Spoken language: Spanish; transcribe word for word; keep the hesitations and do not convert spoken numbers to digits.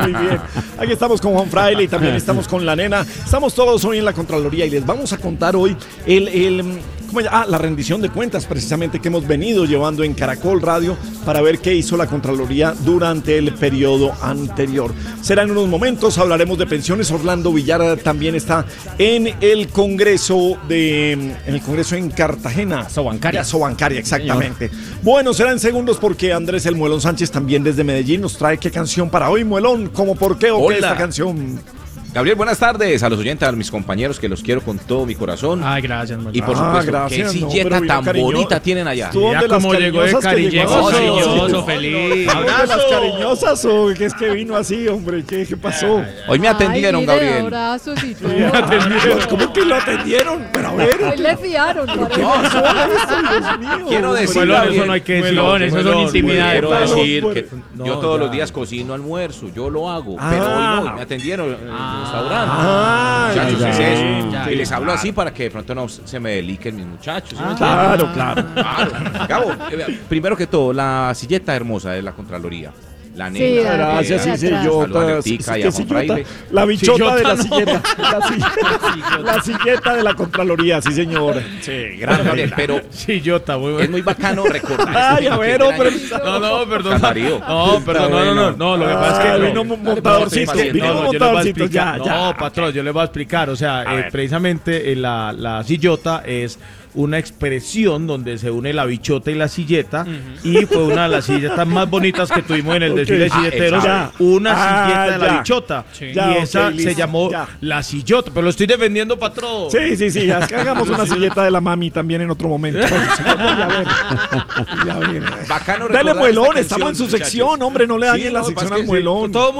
Muy bien. Aquí estamos con Juan Fraile y también estamos con la nena. Estamos todos hoy en la Contraloría y les vamos a contar hoy el... el ¿Cómo ya? Ah, la rendición de cuentas precisamente que hemos venido llevando en Caracol Radio para ver qué hizo la Contraloría durante el periodo anterior. Será en unos momentos, hablaremos de pensiones. Orlando Villar también está en el Congreso de en el Congreso en Cartagena. Sobancaria. Sobancaria, exactamente. Señor. Bueno, serán segundos porque Andrés el Muelón Sánchez también desde Medellín nos trae qué canción para hoy, Muelón. ¿Cómo por qué o Hola. qué esta canción? Gabriel, buenas tardes a los oyentes, a mis compañeros que los quiero con todo mi corazón. Ay, gracias, man. Y por Ah, supuesto, gracias, qué no, silleta pero tan cariño, bonita tienen allá. ¿Tú dónde Ya las como llegó de cariñosas que llegó? cariñoso, No, cariñoso, no, feliz. ¿Dónde de las cariñosas o qué es que vino así, hombre? ¿Qué, qué pasó? Hoy me atendieron, Ay, mire, Gabriel. abrazos y todo. Dios, ¿cómo que lo atendieron? Pero a ver. Hoy le fiaron. ¿Qué pasó eso, Dios mío? Quiero decir, Muelón, Gabriel, eso no hay que decir. Muelón, Eso son Muelón, intimidades. Quiero Muelón, decir Muelón. que No, yo todos ya. los días cocino almuerzo, yo lo hago, Ah. pero hoy no, me atendieron en el restaurante. Ah, Muchachos, ya, es eso. ya, y les ya. hablo así para que de pronto no se me deliquen mis muchachos. ¿sí me entienden? Claro, claro. Claro. Gabo, eh, primero que todo, la silleta hermosa de la Contraloría. La Sí, negra. la- Gracias, sí, Atrás. sillota. Saludos a Letica y a ¿Qué Juan sillota? Fraile. La bichota de la Sillota, silleta. La silleta, la silleta de la Contraloría, sí, señor. Sí, Bueno, Gabriel, pero Sí, yo está muy es bueno. muy bacano recordar. Ay, este a ver, primer hombre. año. No, no, perdón. Calvario. No, perdón, no, no, no, no, lo que pasa es que Ah, no. vino Dale, montadorcito, paciente. vino No, no, yo les voy a montadorcito, explicar. ya, ya. No, patrón, yo les voy a explicar. O sea, eh, precisamente eh, la, la sillota es una expresión donde se une la bichota y la silleta, y fue una de las silletas más bonitas que tuvimos en el Ok. desfile de Ah, silleteros, ya. una Ah, silleta de la ya. bichota, Sí. y Ya, esa ok, se listo, llamó ya. la sillota, pero lo estoy defendiendo, patrón. Sí, sí, sí, ya, es que hagamos una silleta de la mami también en otro momento. Ya ver. Ya ver. Bacano Dale, recordar Muelón, esta estamos en canción, su sección, muchachos. hombre, no le Sí, dañen la no, sección pasa al que sí, Muelón. Todo